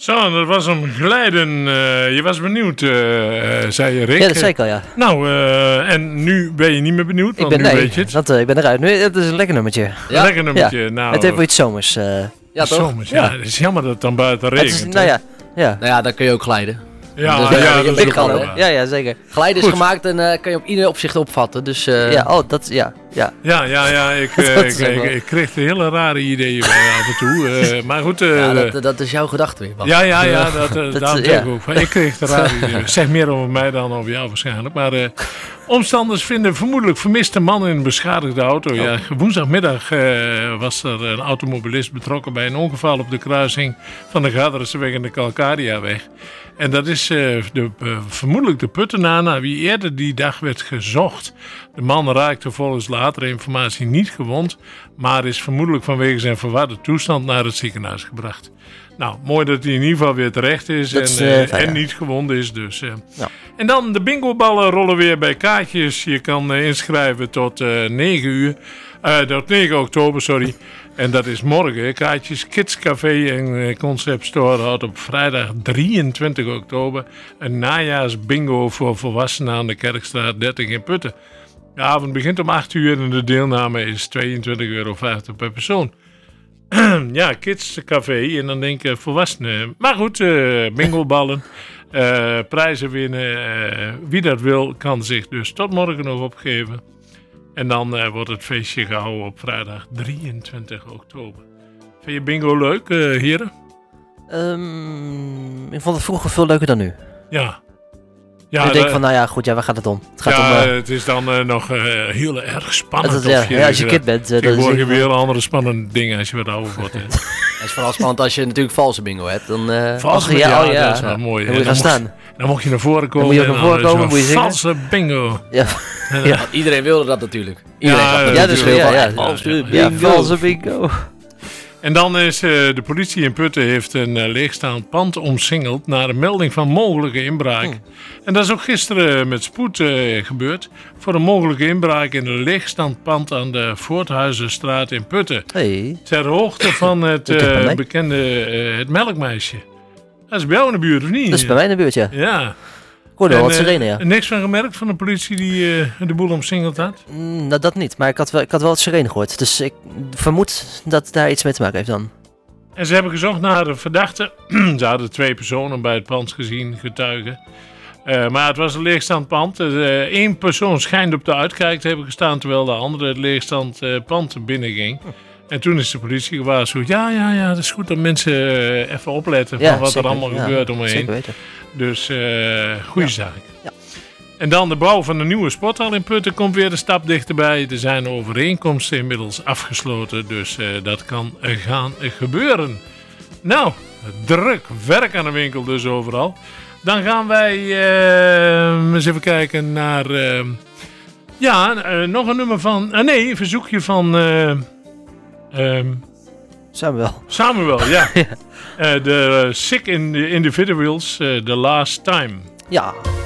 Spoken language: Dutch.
Zo, dat was hem glijden. Je was benieuwd, zei je, Rick. Ja, dat zei ik al, ja. Nou, en nu ben je niet meer benieuwd, want Ik ben, nu weet je het. ik ben eruit. Nu, het is een lekker nummertje. Een lekker nummertje. Ja. Nou, Het heeft wel iets zomers. Ja, toch? zomers, ja. Het is jammer dat het dan buiten Het regent. is, nou ja. Ja. Nou ja, dan kun je ook glijden. Ja, Dus, ja, je dat bent is kan, ook hè? wel. Ja, zeker. Glijden is Goed. gemaakt en kan je op ieder opzicht opvatten. Dus, Ja, oh, dat, ja. Ja, ik kreeg de hele rare ideeën bij af en toe. Maar goed. dat is jouw gedachte weer. Bas. Ja, daarom zeg ik ja. ook. Ik kreeg de rare ideeën. Zeg meer over mij dan over jou waarschijnlijk. Maar omstanders vinden vermoedelijk vermiste man in een beschadigde auto. Ja, woensdagmiddag was er een automobilist betrokken bij een ongeval op de kruising van de Gaderseweg en de Calcariaweg. En dat is vermoedelijk de Puttenaar naar wie eerder die dag werd gezocht. De man raakte volgens latere informatie niet gewond, maar is vermoedelijk vanwege zijn verwarde toestand naar het ziekenhuis gebracht. Nou, mooi dat hij in ieder geval weer terecht is en niet gewond is. Dus, Ja. En dan de bingoballen rollen weer bij kaartjes. Je kan inschrijven tot 9 uur. Tot 9 oktober, sorry. En dat is morgen. Kaartjes Kids Café en Concept Store houdt op vrijdag 23 oktober een najaarsbingo voor volwassenen aan de Kerkstraat 30 in Putten. De avond begint om 8 uur en de deelname is €22,50 per persoon. Ja, Kids Café en dan denk ik volwassenen. Maar goed, bingoballen, prijzen winnen. Wie dat wil kan zich dus tot morgen nog opgeven. En dan wordt het feestje gehouden op vrijdag 23 oktober. Vind je bingo leuk, heren? Ik vond het vroeger veel leuker dan nu. Ja. Nu denk ik van, nou ja, goed, ja, waar gaat het om? Het gaat om... het is dan nog heel erg spannend. Als je kind bent. Tegenwoordig heb je heel andere spannende dingen als je wat ouder wordt. Het is vooral spannend als je natuurlijk valse bingo hebt. Dan, Valse, ja, dat is wel mooi. Dan moet je gaan staan. Dan mocht je naar voren komen. Dan moet je naar voren komen, moet je zingen. Valse bingo. Ja. Ja. Iedereen wilde dat natuurlijk. Iedereen Ja, dacht Ja, dus natuurlijk. valse bingo. En dan is de politie in Putten heeft een leegstaand pand omsingeld naar een melding van mogelijke inbraak. En dat is ook gisteren met spoed gebeurd voor een mogelijke inbraak in een leegstaand pand aan de Voorthuizenstraat in Putten. Hey. Ter hoogte van het bekende het Melkmeisje. Dat is bij jou in de buurt, of niet? Dat is bij mij in de buurt, ja. Ja. Ik hoorde wel wat sirene, ja. Niks van gemerkt van de politie die de boel omsingeld had? Nou, dat niet. Maar ik had wel het sirene gehoord. Dus ik vermoed dat daar iets mee te maken heeft dan. En ze hebben gezocht naar de verdachte. Ze hadden 2 personen bij het pand gezien, getuigen. Maar het was een leegstaand pand. 1 persoon schijnt op de uitkijk te hebben gestaan, terwijl de andere het leegstaand pand binnenging. En toen is de politie gewaarschuwd. Ja, dat is goed dat mensen even opletten van wat er allemaal gebeurt om me heen. Zeker weten. Dus goede zaak. Ja. En dan de bouw van de nieuwe sporthal in Putten komt weer een stap dichterbij. Er zijn overeenkomsten inmiddels afgesloten, dus dat kan gaan gebeuren. Nou, druk werk aan de winkel dus overal. Dan gaan wij eens even kijken naar... nog een nummer van... een verzoekje van... Samuel, ja. De Sick Individuals, The Last Time. Ja.